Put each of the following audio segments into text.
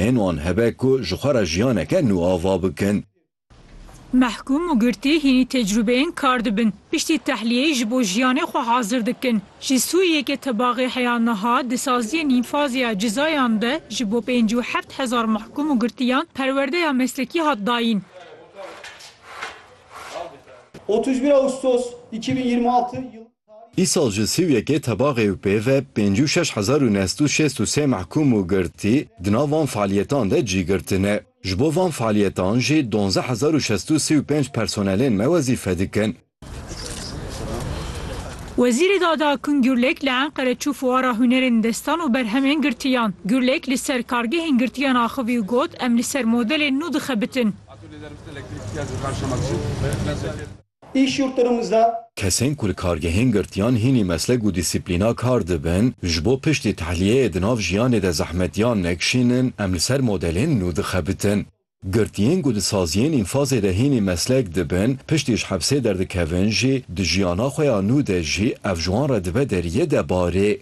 hên wan hebe ku ji xwe re jiyaneke nû ava bikin. Mehkûm û girtî hînî tecrübeyên kar dibin. Piştî tehliyeyê ji bo jiyanê xwe hazir dikin. Ji Sûriyeyê tebağê heya niha di saziyên înfazê cizayan de ji bo 57,000 mehkûm û girtiyan perwerdeya meslekî hat dayîn. 31 Ağustos 2026 yılı Îsal ji Sûriyeyê tebağê û pêve 56,963 mehkûm û girtî di nav van faaliyetan de cîgirtine. Ji bo van faaliyetan jî 12,635 personelên me wezîfe dikin. Wezîrê Dada Gürlek li Enqere çû fuara hunerên destan û berhemên girtiyan. Gürlek li ser kargehên girtiyan axivî got em li ser modelên nû dixebitin. iş yurtlarımızda Kesên ku li kargehên girtiyan hînî meslek û dîsîplîna kar dibin, ji bo piştî tehliyeyê di nav jiyanê de zehmetiyan nekişînin, em li ser modelên nû dixebitin. Girtiyên ku di saziyên înfazê de hînî meslek dibin, piştî ji hepsê derdikevin jî, di jiyana xwe ya nû de jî ev ji wan re dibe deriyê de barê.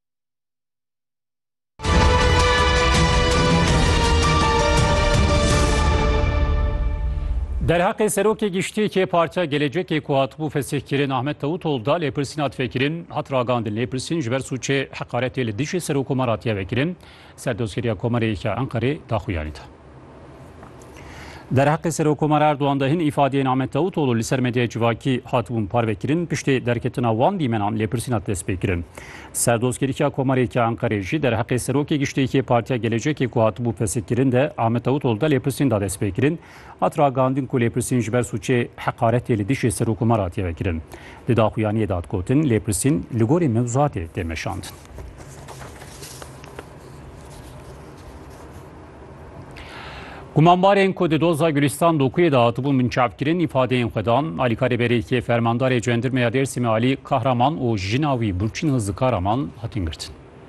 Derhaqê serokê giştiyekê Partiya Gelecekê ku hatibû fesihkirin Ahmet Davutoğlu da Lêpirsîn hat vekirin, hat ragandin Lêpirsîn ji ber sûçê heqaretê li dijî Serokkomaratiya vekirin, serdozgeriya Komareyeke Enqerê daxuyanî da. Derhaqê Serokkomar Erdoğan da hin ifadeyên Ahmet Davutoğlu li ser medyaya civakî hatibûn parvekirin, piştî derketina wan dîmenan Lêpirsîn hat destpêkirin. Serdozgeriya Komareyeke Enqerê jî derhaqê serokê giştiyekê Partiya Gelecekê ku hatibû fesihkirin de Ahmet Davutoğlu da Lêpirsîn da destpêkirin. Hat ragandin ku Lêpirsîn ji ber sûçê heqaretê li dijî Serokkomaratiya vekirin. Di daxuyaniyê de hat gotin Lêpirsîn li gorî mewzuatê tê meşandin. Gumanbarên ku di doza Gülistan dokuyê de hatibûn minçavkirin ifadeyên xwe dan, Alîkarê Berêkê Fermandarê Cendirmeya Dêrsimê Alî Kahraman û Jinawî Burçîn Hızlı Kahraman hatin girtin.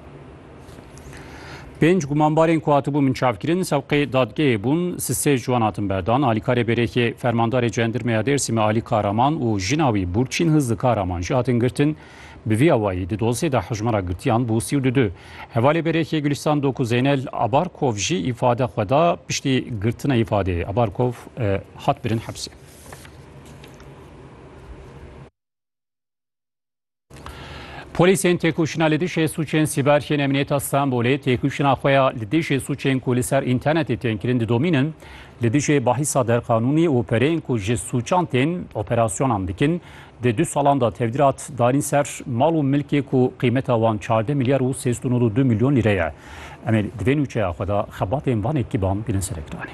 5 gumanbarên ku hatibûn minçavkirin sewqê dadgehê bûn, sisê ji wan hatin berdan. Alîkarê Berêkê Fermandarê Cendirmeya Dêrsimê Alî Kahraman û Jinawî Burçîn Hızlı Kahraman jî hatin girtin. Bi vî awayî di dozê de hejmara girtiyan bû 32. Hevalê Berêkê Gülistan Doku Zeynel Abarkov jî îfade xwe da piştî girtina îfadeyê. Abarkov hat birin hepsê. Polîsên têkoşîna li dijî sûçên sîberkên Emniyeta Stenbolê têkoşîna xwe ya li dijî sûçên ku li ser înternetê tên kirin didomînin, li dijî bahîsa derqanûnî û pereyên ku ji sûçan tên operasyonan dikin, di 2 salan da tevdîrat darîn ser mal û milkê ku qîmeta wan 14 milyar û 392 milyon lîre ye. Em ê di vê nûçeya xwe da xebatên van ekîban bînin ser ekranê.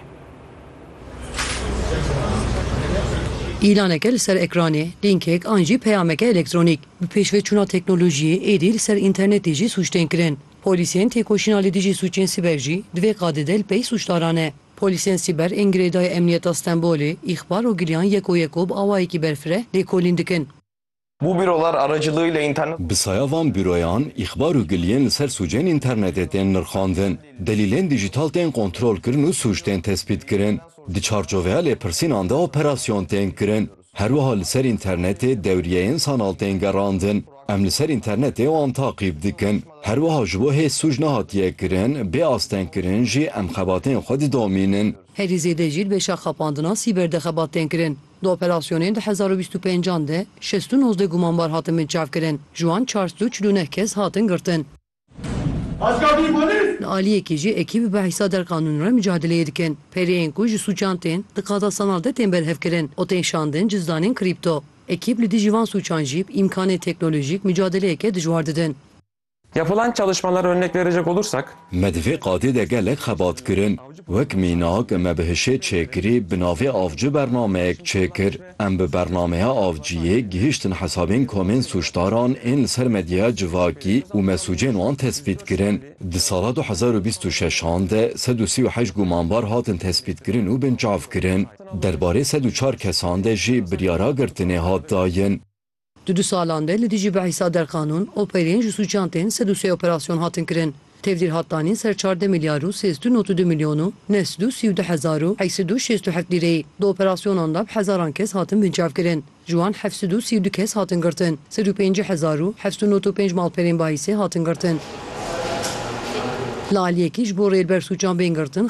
İlaneke li ser ekranê, linkek an jî peyameke elektronik. Bi pêşveçûna teknolojiyê êdî li ser internetê jî sûç tên kirin. Polîsên têkoşîna li dijî sûçên sîber jî di vê qadê de li pey sûçdaran e. Polîsên sîber ên girêdayê Emniyeta Stenbolê îxbar û giliyan yekû bi awayekî berfireh lêkolîn dikin. Bu bürolar aracılığıyla internet... Bi saya van büroyan, îxbar û giliyên li ser sûcên internetê tên nirxandin. Delîlên dijîtal tên kontrol kirin û sûç tên tespît kirin. Di çarçoveya Lêpirsînan de operasyon tên kirin. Her wiha li ser internetê dewriyeyên sanal tên gerandin. Em li ser internetê wan taqîb dikin. Her wiha ji bo hê sûc nehatiye kirin, bê astên kirin jî em xebatên xwe didomînin. Herî zêde jî li beşa xepandina sîber de xebat tên kirin. Di operasyonên di 2025 de 69 gumanbar hatin minçav kirin. Ji wan 449 kes hatin girtin. Aliyekî jî ekîb bi hîsa derqanûn re mücadeleyê dikin. Pereyên ku ji sûçan tên di qada sanal de tên berhev kirin. O tên şandin cizdanên kripto. Ekîb li dijî van sûçan jî imkanê teknolojik mücadeleyeke dijwar didin. Yapılan çalışmalara örnek verecek olursak, me divê qadê de gelek xebat kirin. Wek mînak me bi hişê çêkirî bi navê avcı bernameyek çêkir. Em bi bernameya avciyê gihîştin hesabên komên sûçdaran ên li ser medyaya civakî û mesûcên wan tespît kirin. Di sala 2026 de 138 gumanbar hatin tespît kirin û binçav kirin. Derbarê 104 kesan de jî biryara girtinê hat dayîn. Di 2 salan de li dijî bi hîsa derqanûn operên ji sûçan tên 103 operasyon hatin kirin. Tevdîr hatdanîn ser 14 milyar û 392 milyonû 932,867 lîreyê. Di operasyonan da bi hezaran kes hatin binçav kirin. Ji wan 732 kes hatin girtin. 35,795 malperên bahîsê hatin girtin. Li Aliyekî ji bo rêlber sûçan bên girtin